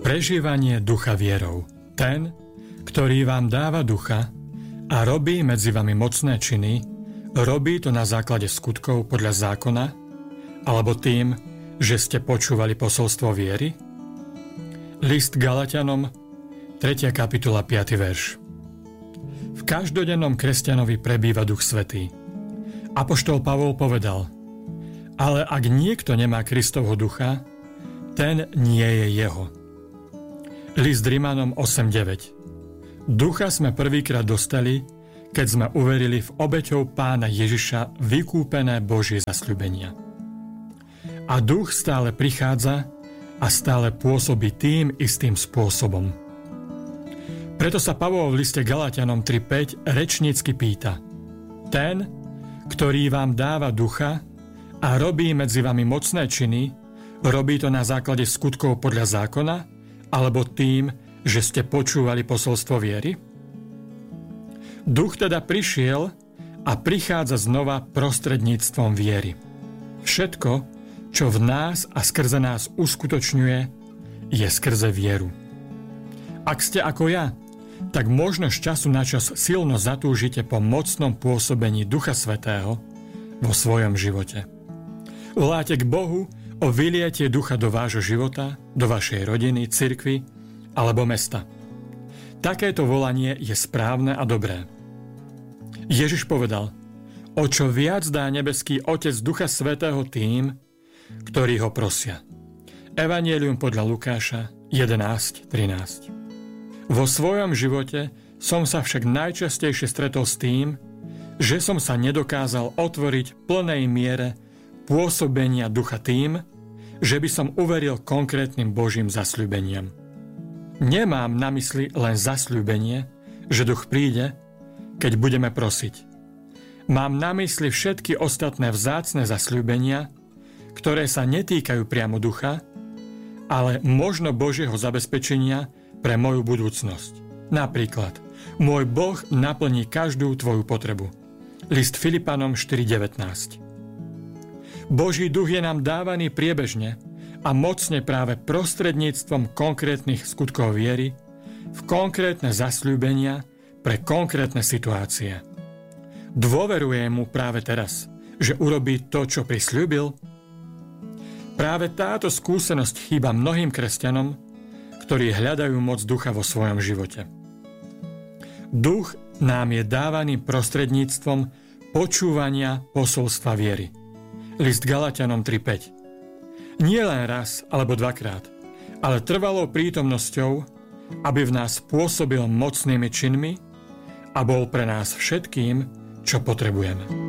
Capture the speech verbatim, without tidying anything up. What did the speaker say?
Prežívanie ducha vierou. Ten, ktorý vám dáva ducha a robí medzi vami mocné činy, robí to na základe skutkov podľa zákona, alebo tým, že ste počúvali posolstvo viery? List Galatianom, tretia kapitola, piaty verš. V každodennom kresťanovi prebýva Duch Svätý. Apoštol Pavol povedal: ale ak niekto nemá Kristovho ducha, ten nie je jeho. List Rimanom osem deväť. Ducha sme prvýkrát dostali, keď sme uverili v obeťou Pána Ježiša vykúpené Božie zasľúbenia. A duch stále prichádza a stále pôsobí tým istým spôsobom. Preto sa Pavol v liste Galatianom tri päť rečnícky pýta: ten, ktorý vám dáva ducha a robí medzi vami mocné činy, robí to na základe skutkov podľa zákona, alebo tým, že ste počúvali posolstvo viery? Duch teda prišiel a prichádza znova prostredníctvom viery. Všetko, čo v nás a skrze nás uskutočňuje, je skrze vieru. Ak ste ako ja, tak možno z času na čas silno zatúžite po mocnom pôsobení Ducha Svätého vo svojom živote. Voláte k Bohu o vylietie ducha do vášho života, do vašej rodiny, cirkvi alebo mesta. Takéto volanie je správne a dobré. Ježiš povedal: o čo viac dá nebeský Otec Ducha Svätého tým, ktorí ho prosia. Evanjelium podľa Lukáša jedenásť trinásť. Vo svojom živote som sa však najčastejšie stretol s tým, že som sa nedokázal otvoriť v plnej miere pôsobenia ducha tým, že by som uveril konkrétnym Božím zasľúbeniam. Nemám na mysli len zasľúbenie, že duch príde, keď budeme prosiť. Mám na mysli všetky ostatné vzácne zasľúbenia, ktoré sa netýkajú priamo ducha, ale možno Božieho zabezpečenia pre moju budúcnosť. Napríklad, môj Boh naplní každú tvoju potrebu. List Filipanom štyri devätnásť. Boží duch je nám dávaný priebežne a mocne práve prostredníctvom konkrétnych skutkov viery v konkrétne zasľúbenia pre konkrétne situácie. Dôverujem mu práve teraz, že urobí to, čo prisľúbil. Práve táto skúsenosť chýba mnohým kresťanom, ktorí hľadajú moc ducha vo svojom živote. Duch nám je dávaný prostredníctvom počúvania posolstva viery. List Galatianom tri päť. Nie len raz alebo dvakrát, ale trvalou prítomnosťou, aby v nás pôsobil mocnými činmi a bol pre nás všetkým, čo potrebujeme.